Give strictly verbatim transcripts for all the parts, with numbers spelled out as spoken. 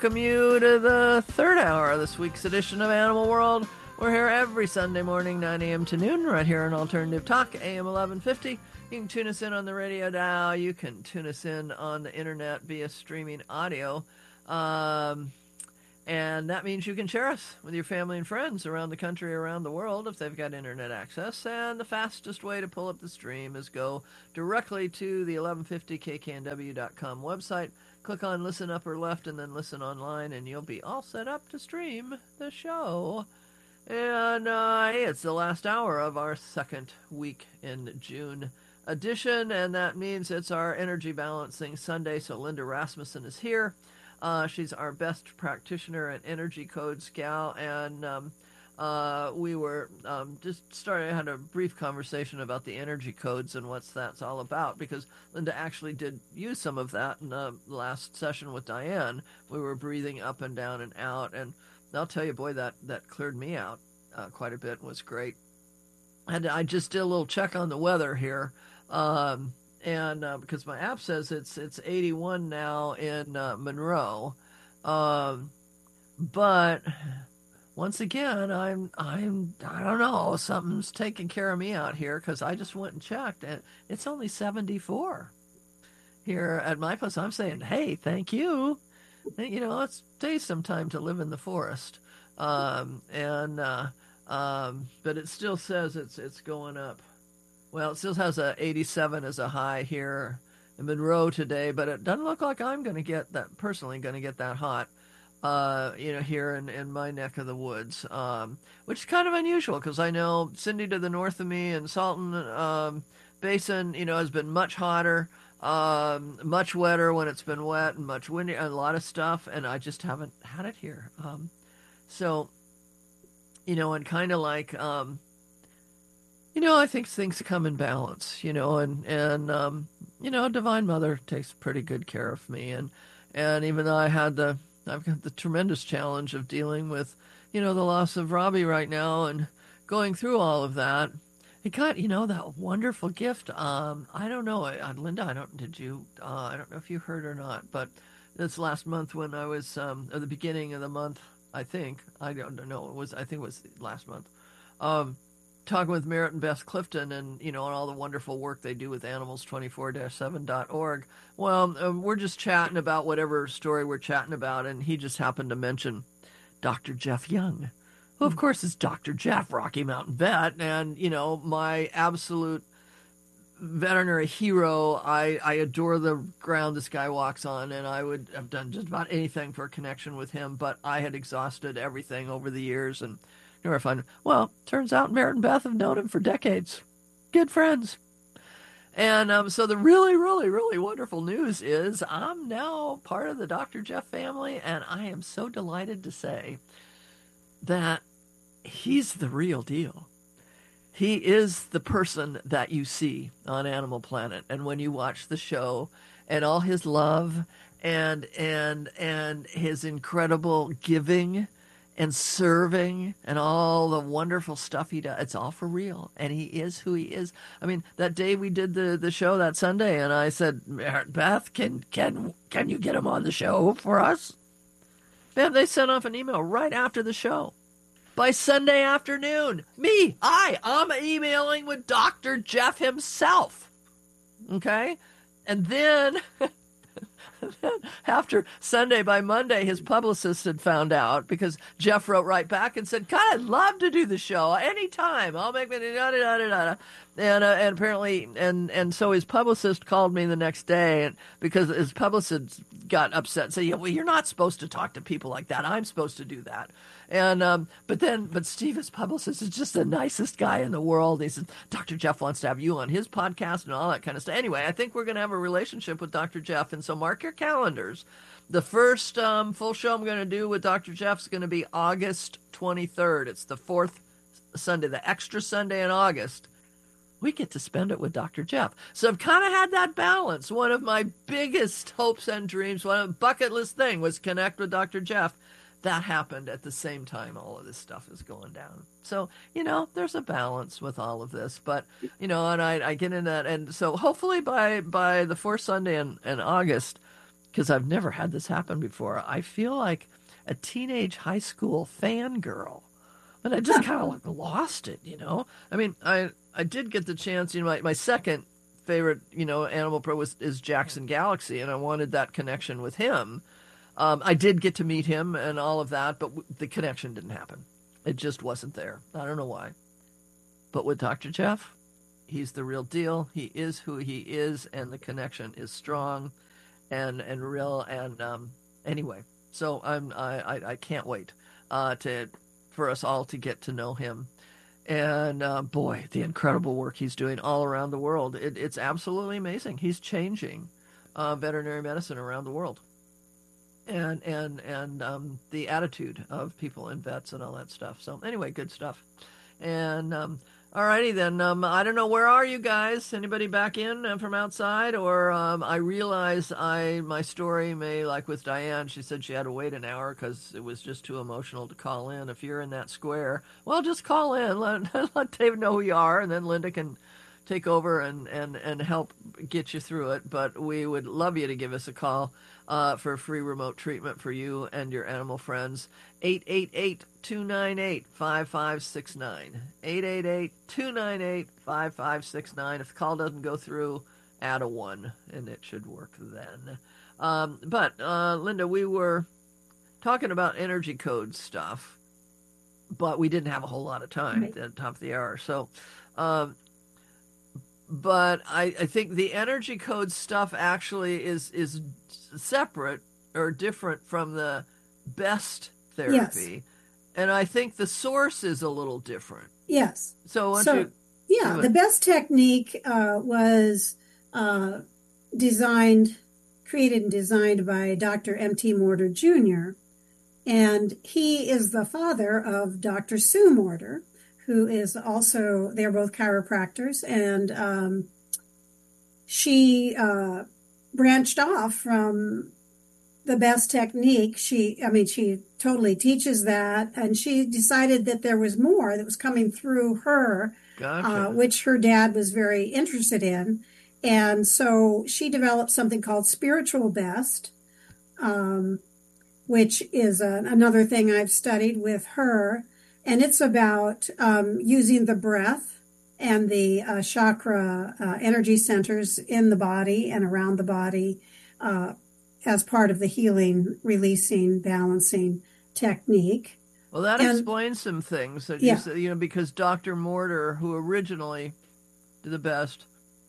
welcome you to the third hour of this week's edition of Animal World. We're here every Sunday morning, nine a.m. to noon, right here on Alternative Talk, A M eleven fifty. You can tune us in on the radio dial. You can tune us in on the internet via streaming audio. Um, and that means you can share us with your family and friends around the country, around the world, if they've got internet access. And the fastest way to pull up the stream is go directly to the eleven fifty K K N W dot com website. Click on Listen Upper Left and then Listen Online, and you'll be all set up to stream the show. And uh, hey, it's the last hour of our second week in June edition, and that means it's our Energy Balancing Sunday, so Linda Rasmussen is here. Uh, she's our best practitioner and energy codes gal, and um, uh, we were um, just starting, had a brief conversation about the energy codes and what's that's all about, because Linda actually did use some of that in the last session with Diane. We were breathing up and down and out, and I'll tell you, boy, that, that cleared me out uh, quite a bit and was great. And I just did a little check on the weather here, um, and uh, because my app says it's it's eighty-one now in uh, Monroe, um, but once again, I'm I'm I don't know, something's taking care of me out here, because I just went and checked, and it's only seventy-four here at my place. I'm saying, hey, thank you. You know, it's takes some time to live in the forest, um, and uh, um, but it still says it's it's going up. Well, it still has a eighty-seven as a high here in Monroe today, but it doesn't look like I'm going to get that, personally going to get that hot, uh, you know, here in, in my neck of the woods, um, which is kind of unusual, because I know Cindy to the north of me and Salton um, Basin, you know, has been much hotter, um, much wetter when it's been wet, and much windy, and a lot of stuff, and I just haven't had it here. Um, so, you know, and kind of like... Um, You know, I think things come in balance, you know, and, and um, you know, Divine Mother takes pretty good care of me. And, and even though I had the, I've got the tremendous challenge of dealing with, you know, the loss of Robbie right now and going through all of that, it got, you know, that wonderful gift. Um, I don't know, uh, Linda, I don't, did you, uh, I don't know if you heard or not, but this last month when I was, um, at the beginning of the month, I think, I don't know, it was, I think it was last month, um, talking with Merritt and Beth Clifton, and you know, and all the wonderful work they do with animals twenty-four dash seven dot org. Well, um, we're just chatting about whatever story we're chatting about, and he just happened to mention Doctor Jeff Young, who of course is Doctor Jeff, Rocky Mountain vet, and you know, my absolute veterinary hero. I, I adore the ground this guy walks on, and I would have done just about anything for a connection with him, but I had exhausted everything over the years, and never find. Well, turns out Merritt and Beth have known him for decades. Good friends. And um, so the really, really, really wonderful news is I'm now part of the Doctor Jeff family, and I am so delighted to say that he's the real deal. He is the person that you see on Animal Planet, and when you watch the show, and all his love and and and his incredible giving and serving and all the wonderful stuff he does, it's all for real, and he is who he is. I mean, that day we did the, the show that Sunday, and I said, Beth, can can can you get him on the show for us? Beth, they sent off an email right after the show. By Sunday afternoon, me, I, I'm emailing with Doctor Jeff himself. Okay? And then... after Sunday, by Monday, his publicist had found out, because Jeff wrote right back and said, God, I'd love to do the show anytime. I'll make it, da, da, da, da, da. And, uh, and apparently, and, and so his publicist called me the next day, and because his publicist got upset and said, yeah, well, you're not supposed to talk to people like that. I'm supposed to do that. And, um, but then, but Steve, his publicist, is just the nicest guy in the world. He said, Doctor Jeff wants to have you on his podcast and all that kind of stuff. Anyway, I think we're going to have a relationship with Doctor Jeff. And so mark your calendars. The first um, full show I'm going to do with Doctor Jeff is going to be August twenty-third. It's the fourth Sunday, the extra Sunday in August. We get to spend it with Doctor Jeff. So I've kind of had that balance. One of my biggest hopes and dreams, one of the bucket list thing was connect with Doctor Jeff. That happened at the same time all of this stuff is going down. So, you know, there's a balance with all of this. But, you know, and I, I get in that. And so hopefully by by the fourth Sunday in, in August, because I've never had this happen before. I feel like a teenage high school fangirl. And I just kind of like lost it, you know? I mean, I I did get the chance, you know, my, my second favorite, you know, animal pro was, is Jackson Galaxy, and I wanted that connection with him. Um, I did get to meet him and all of that, but w- the connection didn't happen. It just wasn't there. I don't know why. But with Doctor Jeff, he's the real deal. He is who he is, and the connection is strong and, and real. And um, anyway, so I'm, I, I, I can't wait uh, to... for us all to get to know him. And uh, boy, the incredible work he's doing all around the world. It, it's absolutely amazing. He's changing uh, veterinary medicine around the world. And and and um, the attitude of people and vets and all that stuff. So anyway, good stuff. And um, alrighty then. Um, I don't know, where are you guys? Anybody back in uh, from outside? Or um, I realize I my story may, like with Diane, she said she had to wait an hour because it was just too emotional to call in. If you're in that square, well, just call in. Let, let Dave know who you are, and then Linda can take over and, and, and help get you through it. But we would love you to give us a call uh, for free remote treatment for you and your animal friends. eight eight eight, two nine eight, five five six nine. eight eight eight, two nine eight, five five six nine. If the call doesn't go through, add a one, and it should work then. Um, but, uh, Linda, we were talking about energy code stuff, but we didn't have a whole lot of time right at the top of the hour. So, um, but I, I think the energy code stuff actually is is separate or different from the best therapy. Yes. And I think the source is a little different. Yes. So, so you, yeah, the best technique uh, was uh, designed, created and designed by Doctor M T Morter Junior And he is the father of Doctor Sue Morter, who is also, they're both chiropractors. And um, she uh, branched off from the best technique. She, I mean, she totally teaches that. And she decided that there was more that was coming through her, gotcha. uh, which her dad was very interested in. And so she developed something called Spiritual Best, um, which is a, another thing I've studied with her. And it's about um, using the breath and the uh, chakra uh, energy centers in the body and around the body uh, as part of the healing, releasing, balancing technique. Well, that and, explains some things that yeah. you said, you know, because Doctor Morter, who originally did the best,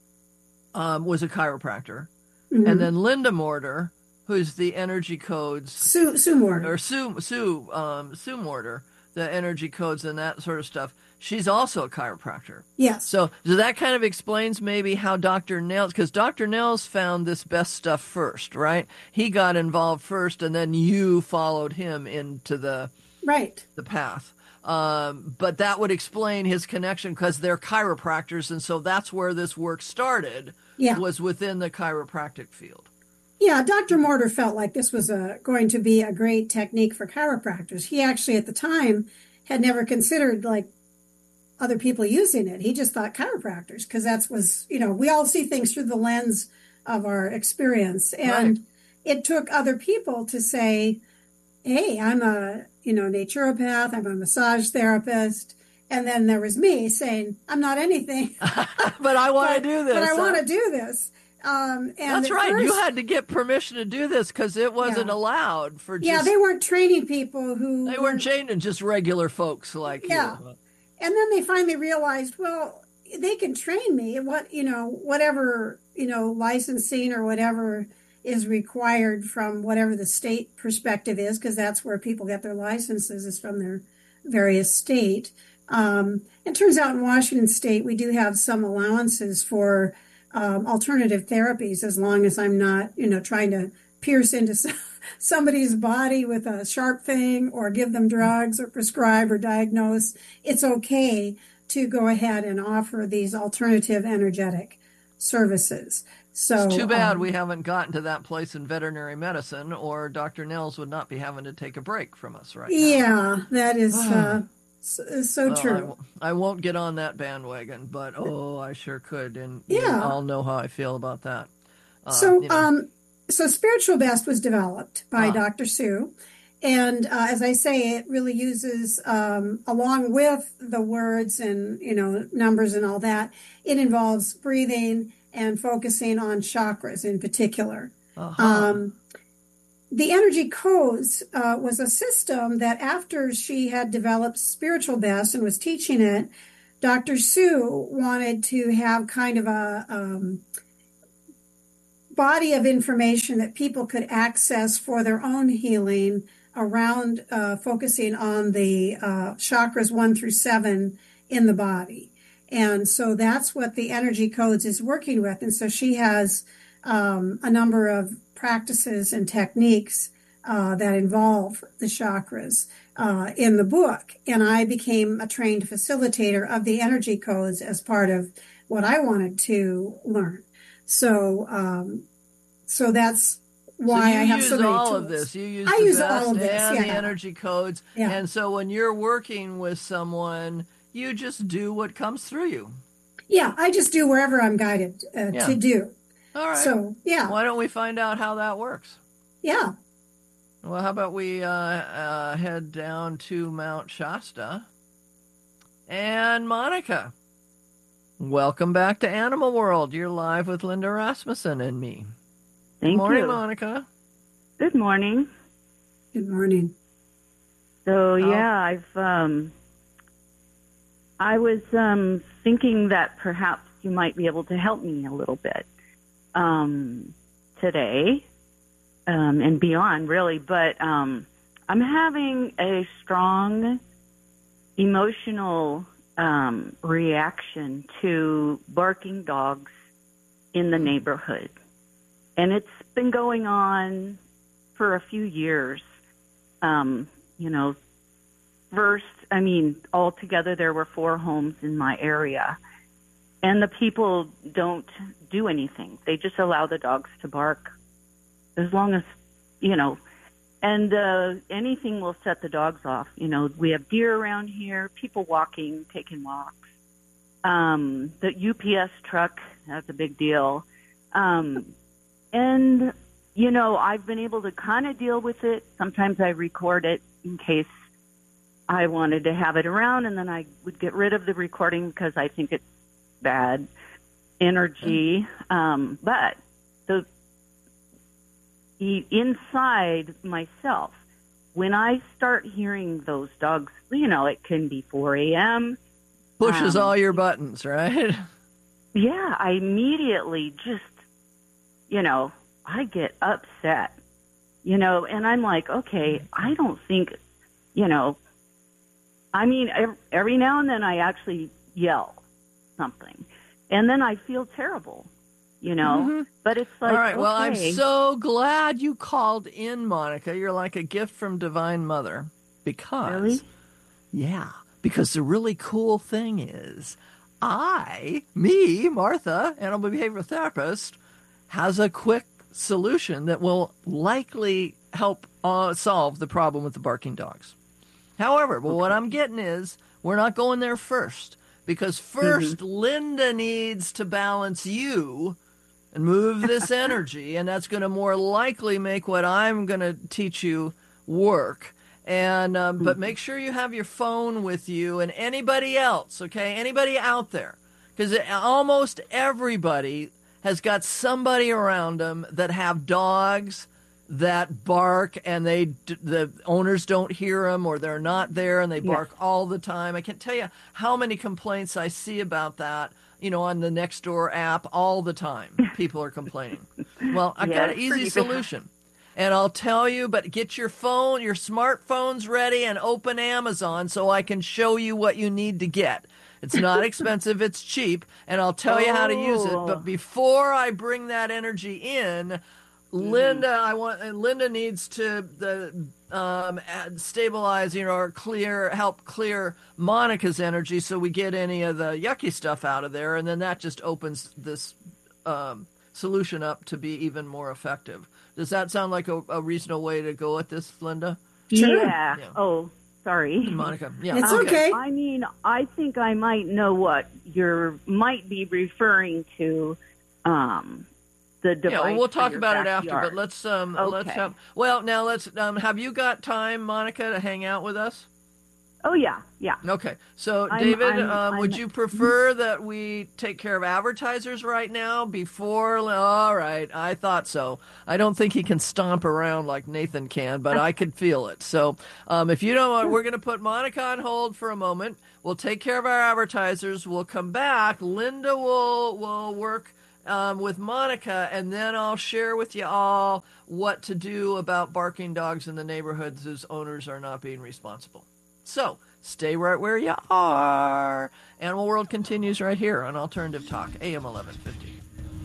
um, was a chiropractor. Mm-hmm. And then Linda Morter, who's the energy codes. Sue, Sue Morter. Or Sue, Sue, um, Sue Morter, the energy codes and that sort of stuff. She's also a chiropractor. Yes. So, so that kind of explains maybe how Doctor Nels, because Doctor Nels found this best stuff first, right? He got involved first, and then you followed him into the right the path. Um, but that would explain his connection because they're chiropractors, and so that's where this work started. Yeah. Was within the chiropractic field. Yeah, Doctor Morter felt like this was a, going to be a great technique for chiropractors. He actually, at the time, had never considered, like, other people using it. He just thought chiropractors, because that's was, you know, we all see things through the lens of our experience. And right. It took other people to say, hey, I'm a, you know, naturopath, I'm a massage therapist. And then there was me saying, I'm not anything. but I want to do this. But I huh? want to do this. Um, and That's right. first, you had to get permission to do this because it wasn't yeah. allowed for just... Yeah, they weren't training people who... They weren't training just regular folks like yeah. you. And then they finally realized, well, they can train me. What, you know, whatever, you know, licensing or whatever is required from whatever the state perspective is, because that's where people get their licenses, is from their various state. Um, it turns out in Washington State, we do have some allowances for um, alternative therapies, as long as I'm not, you know, trying to pierce into somebody's body with a sharp thing or give them drugs or prescribe or diagnose. It's okay to go ahead and offer these alternative energetic services. So it's too bad um, we haven't gotten to that place in veterinary medicine, or Doctor Nels would not be having to take a break from us right now. Yeah, that is uh, so, so well, true. I, w- I won't get on that bandwagon, but oh, I sure could, and yeah, you all know how I feel about that. Uh, so, you know. um, so Spiritual Best was developed by Ah. Doctor Sue. And uh, as I say, it really uses, um, along with the words and, you know, numbers and all that, it involves breathing and focusing on chakras in particular. Uh-huh. Um, the Energy Codes uh, was a system that after she had developed Spiritual Best and was teaching it, Doctor Sue wanted to have kind of a um, body of information that people could access for their own healing around uh, focusing on the uh, chakras one through seven in the body. And so that's what the Energy Codes is working with. And so she has um, a number of practices and techniques uh, that involve the chakras uh, in the book. And I became a trained facilitator of the Energy Codes as part of what I wanted to learn. So, um, so that's why so I have use so many all tools. of this. You use I the use best all of this, and yeah. the Energy Codes. Yeah. And so when you're working with someone, you just do what comes through you. Yeah, I just do wherever I'm guided uh, Yeah. to do. All right. So, yeah. Why don't we find out how that works? Yeah. Well, how about we uh, uh, head down to Mount Shasta? And Monica, welcome back to Animal World. You're live with Linda Rasmussen and me. Thank Good morning, you. Monica. Good morning. Good morning. So yeah, I've um, I was um, thinking that perhaps you might be able to help me a little bit um, today um, and beyond, really. But um, I'm having a strong emotional um, reaction to barking dogs in the neighborhood. And it's been going on for a few years. Um, you know, first, I mean, altogether there were four homes in my area. And the people don't do anything. They just allow the dogs to bark as long as, you know, and uh, anything will set the dogs off. You know, we have deer around here, people walking, taking walks. Um, the U P S truck, that's a big deal. Um, and, you know, I've been able to kind of deal with it. Sometimes I record it in case I wanted to have it around, and then I would get rid of the recording because I think it's bad energy. Um, but the inside myself, when I start hearing those dogs, you know, it can be four a.m. Pushes um, all your buttons, right? Yeah, I immediately just, you know, I get upset, you know, and I'm like, okay, I don't think, you know, I mean, every now and then I actually yell something, and then I feel terrible, you know, Mm-hmm. but it's like, All right. Well, I'm okay. so glad you called in, Monica. You're like a gift from Divine Mother. Because, Really? yeah, because the really cool thing is I, me, Martha, animal behavioral therapist, has a quick solution that will likely help uh, solve the problem with the barking dogs. However, well, what I'm getting is we're not going there first, because first Mm-hmm. Linda needs to balance you and move this energy, and that's going to more likely make what I'm going to teach you work. And um, but make sure you have your phone with you, and anybody else, okay, anybody out there, because almost everybody has got somebody around them that have dogs that bark, and they the owners don't hear them, or they're not there, and they bark Yes. all the time. I can't tell you how many complaints I see about that, you know, on the Nextdoor app all the time. People are complaining. Well, I've Yeah, got an it's easy pretty bad. solution. And I'll tell you, but get your phone, your smartphones ready, and open Amazon so I can show you what you need to get. It's not expensive, it's cheap, and I'll tell you how to use it. Oh. But before I bring that energy in, Linda, I want and Linda needs to the um, add- stabilize, you know, or clear, help clear Monica's energy, so we get any of the yucky stuff out of there, and then that just opens this um, solution up to be even more effective. Does that sound like a, a reasonable way to go at this, Linda? Sure. Yeah. Yeah. Oh, sorry. Monica, yeah, It's okay. I mean, I think I might know what you're might be referring to. Um, the device. Yeah, well, we'll for talk your about it backyard. after, but let's um Okay. let's have well now let's um have you got time, Monica, to hang out with us? Oh yeah, yeah. Okay, so I'm- David, I'm- um, would I'm- you prefer that we take care of advertisers right now before? All right, I thought so. I don't think he can stomp around like Nathan can, but I could feel it. So um, if you don't want, we're going to put Monica on hold for a moment. We'll take care of our advertisers. We'll come back. Linda will will work um, with Monica, and then I'll share with you all what to do about barking dogs in the neighborhoods whose owners are not being responsible. So stay right where you are. Animal World continues right here on Alternative Talk, A M eleven fifty.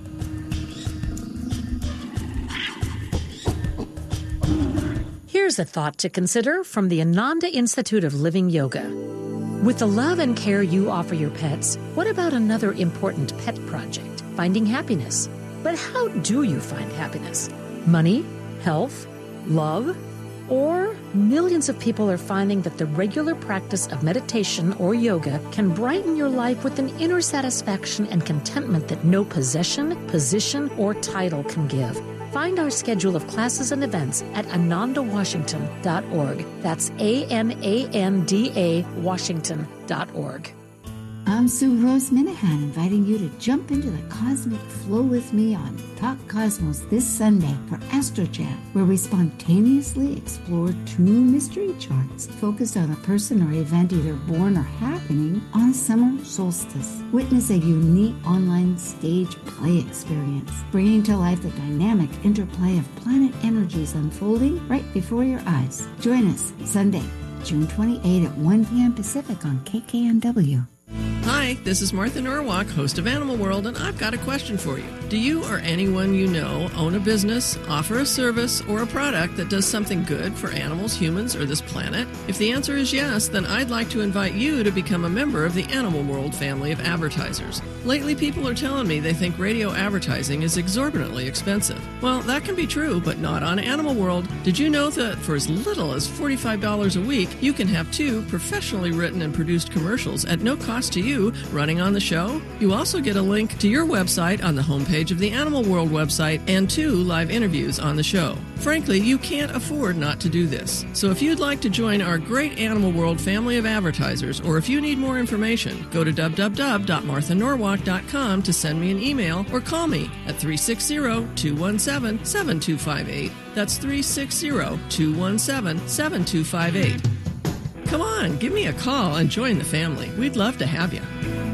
Here's a thought to consider from the Ananda Institute of Living Yoga. With the love and care you offer your pets, what about another important pet project, finding happiness? But how do you find happiness? Money? Health? Love? Or millions of people are finding that the regular practice of meditation or yoga can brighten your life with an inner satisfaction and contentment that no possession, position, or title can give. Find our schedule of classes and events at ananda washington dot org. That's A N A N D A Washington dot org. I'm Sue Rose Minahan, inviting you to jump into the cosmic flow with me on Talk Cosmos this Sunday for AstroChat, where we spontaneously explore two mystery charts focused on a person or event either born or happening on summer solstice. Witness a unique online stage play experience, bringing to life the dynamic interplay of planet energies unfolding right before your eyes. Join us Sunday, June twenty-eighth at one p.m. Pacific on K K N W. Hi, this is Martha Norwalk, host of Animal World, and I've got a question for you. Do you or anyone you know own a business, offer a service, or a product that does something good for animals, humans, or this planet? If the answer is yes, then I'd like to invite you to become a member of the Animal World family of advertisers. Lately, people are telling me they think radio advertising is exorbitantly expensive. Well, that can be true, but not on Animal World. Did you know that for as little as forty-five dollars a week, you can have two professionally written and produced commercials at no cost to you running on the show? You also get a link to your website on the homepage of the Animal World website and two live interviews on the show. Frankly, you can't afford not to do this. So if you'd like to join our great Animal World family of advertisers, or if you need more information, go to w w w dot martha norwalk dot com to send me an email or call me at three six zero, two one seven, seven two five eight. That's three six zero, two one seven, seven two five eight. Come on, give me a call and join the family. We'd love to have you.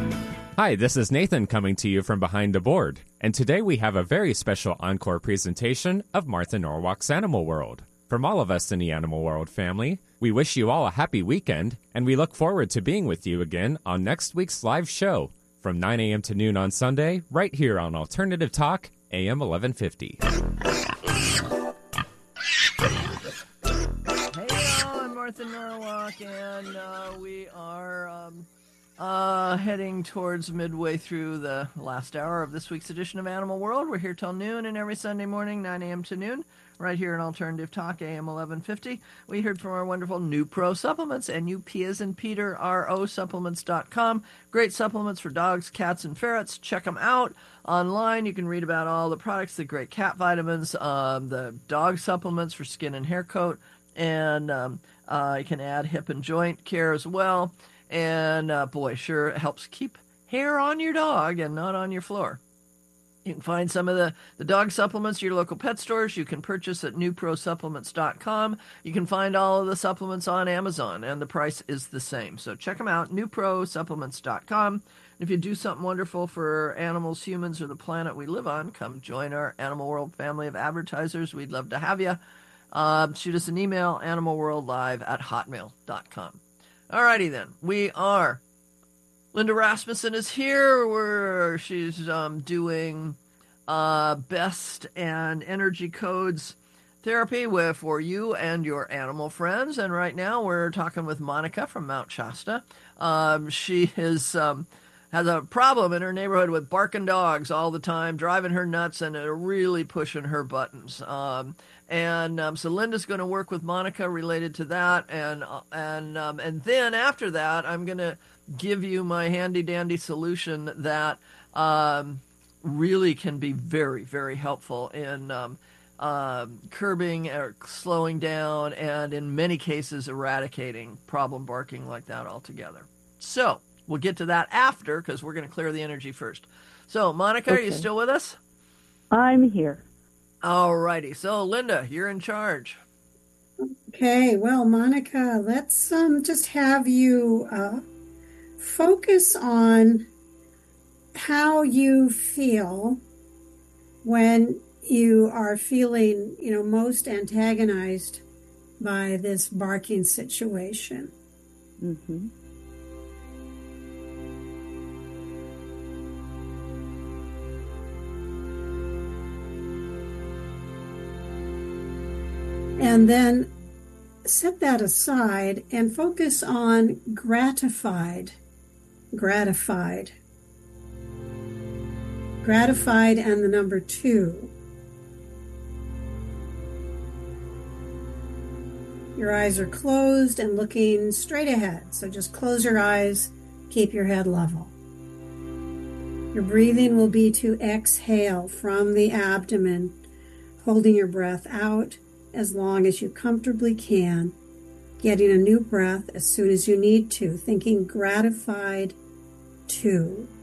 Hi, this is Nathan coming to you from behind the board, and today we have a very special encore presentation of Martha Norwalk's Animal World. From all of us in the Animal World family, we wish you all a happy weekend, and we look forward to being with you again on next week's live show from nine a.m. to noon on Sunday, right here on Alternative Talk, A M eleven fifty. Martha Norwalk, and uh, we are um, uh, heading towards midway through the last hour of this week's edition of Animal World. We're here till noon, and every Sunday morning, nine a.m. to noon, right here in Alternative Talk, A M eleven fifty. We heard from our wonderful New Pro Supplements, N U P as in Peter, R O supplements dot com. Great supplements for dogs, cats, and ferrets. Check them out. Online, you can read about all the products, the great cat vitamins, um, the dog supplements for skin and hair coat, and um, uh, you can add hip and joint care as well. And uh, boy, sure it helps keep hair on your dog and not on your floor. You can find some of the, the dog supplements at your local pet stores. You can purchase at new pro supplements dot com. You can find all of the supplements on Amazon, and the price is the same. So check them out, new pro supplements dot com. If you do something wonderful for animals, humans, or the planet we live on, come join our Animal World family of advertisers. We'd love to have you. Uh, shoot us an email, animalworldlive at hotmail dot com. All righty then. We are. Linda Rasmussen is here. We're, she's um, doing uh, best and energy codes therapy with, for you and your animal friends. And right now we're talking with Monica from Mount Shasta. Um, she is... Um, has a problem in her neighborhood with barking dogs all the time, driving her nuts, and uh, really pushing her buttons. Um, and um, so Linda's going to work with Monica related to that, and uh, and um, and then after that, I'm going to give you my handy dandy solution that um, really can be very, very helpful in um, uh, curbing or slowing down, and in many cases eradicating problem barking like that altogether. So we'll get to that after, because we're going to clear the energy first. So Monica, Okay. are you still with us? I'm here. All righty. So Linda, you're in charge. Okay, well, Monica, let's um, just have you uh, focus on how you feel when you are feeling, you know, most antagonized by this barking situation. Mm-hmm. And then set that aside and focus on gratified, gratified, gratified, and the number two. Your eyes are closed and looking straight ahead. So just close your eyes, keep your head level. Your breathing will be to exhale from the abdomen, holding your breath out as long as you comfortably can, getting a new breath as soon as you need to, thinking gratified two.